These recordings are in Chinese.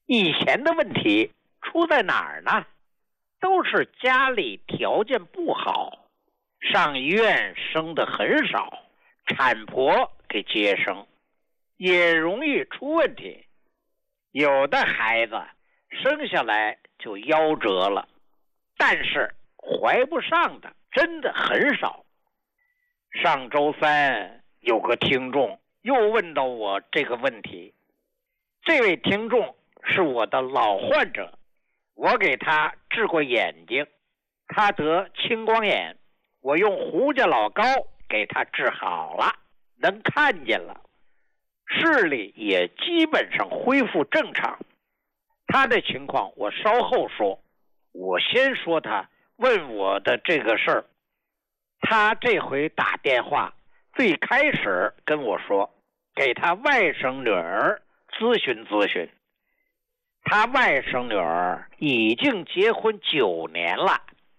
以前的问题出在哪儿呢？都是家里条件不好，上医院生的很少，产婆给接生，也容易出问题。有的孩子生下来就夭折了，但是怀不上的真的很少。上周三有个听众又问到我这个问题，这位听众是我的老患者，我给他治过眼睛，他得青光眼，我用胡家老膏给他治好了，能看见了，视力也基本上恢复正常。他的情况我稍后说，我先说他问我的这个事儿。他这回打电话最开始跟我说，给他外甥女儿咨询咨询。他外甥女儿已经结婚9年了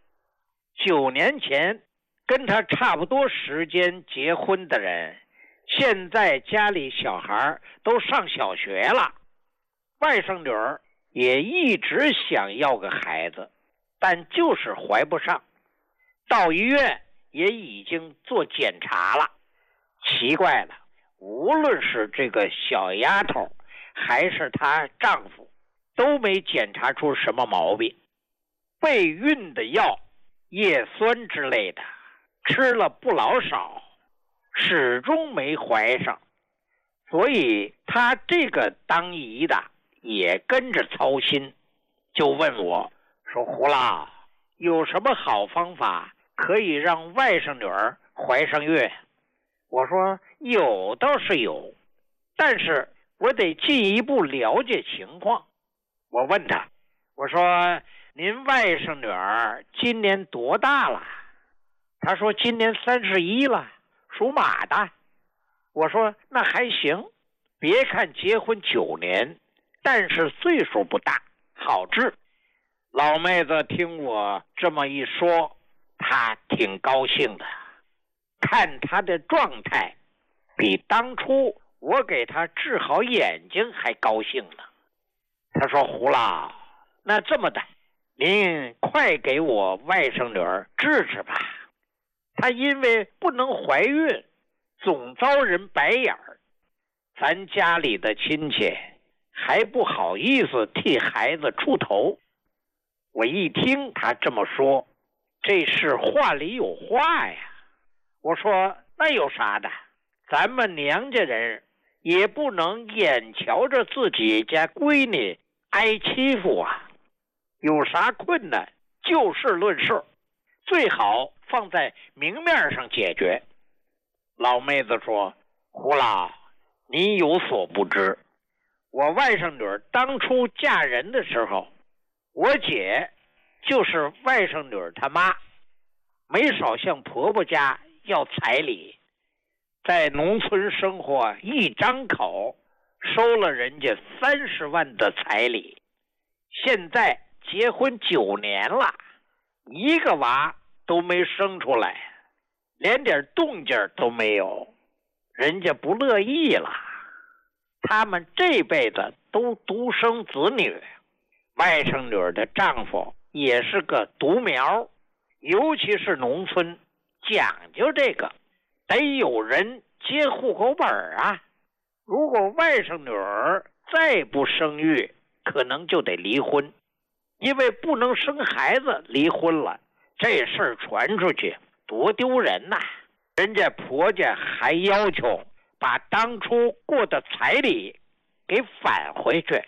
，9年前跟他差不多时间结婚的人，现在家里小孩都上小学了。外甥女儿也一直想要个孩子，但就是怀不上，到医院也已经做检查了。奇怪了，无论是这个小丫头还是她丈夫，都没检查出什么毛病。备孕的药、叶酸之类的吃了不老少，始终没怀上。所以她这个当姨的也跟着操心，就问我说，胡老，有什么好方法可以让外甥女儿怀上孕？我说有倒是有，但是我得进一步了解情况。我问他，我说您外甥女儿今年多大了？他说今年31了，属马的。我说那还行，别看结婚9年，但是岁数不大，好治。老妹子听我这么一说，她挺高兴的，看她的状态比当初我给她治好眼睛还高兴呢。她说，胡老，那这么的，您快给我外甥女儿治治吧，她因为不能怀孕，总遭人白眼儿，咱家里的亲戚还不好意思替孩子出头。我一听他这么说，这是话里有话呀。我说那有啥的，咱们娘家人也不能眼瞧着自己家闺女挨欺负啊，有啥困难就事论事，最好放在明面上解决。老妹子说，胡老，你有所不知，我外甥女儿当初嫁人的时候，我姐就是外甥女儿她妈，没少向婆婆家要彩礼，在农村生活一张口收了人家30万的彩礼。现在结婚9年了，一个娃都没生出来，连点动静都没有，人家不乐意了。他们这辈子都独生子女，外甥女儿的丈夫也是个独苗，尤其是农村讲究这个，得有人接户口本啊。如果外甥女儿再不生育，可能就得离婚，因为不能生孩子离婚了，这事儿传出去多丢人呐。人家婆家还要求把当初过的彩礼给返回去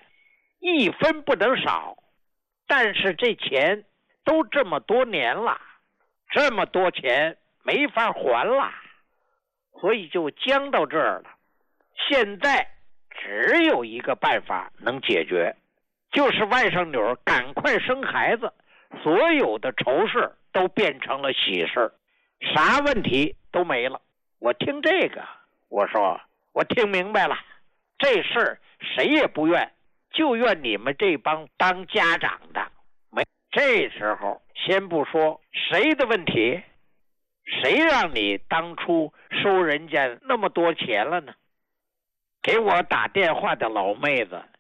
，1分不能少。但是这钱都这么多年了，这么多钱没法还了，所以就僵到这儿了。现在只有一个办法能解决，就是外甥女儿赶快生孩子，所有的愁事都变成了喜事，啥问题都没了。我听这个，我说我听明白了，这事儿谁也不怨，就怨你们这帮当家长的。这时候先不说谁的问题，谁让你当初收人家那么多钱了呢？给我打电话的老妹子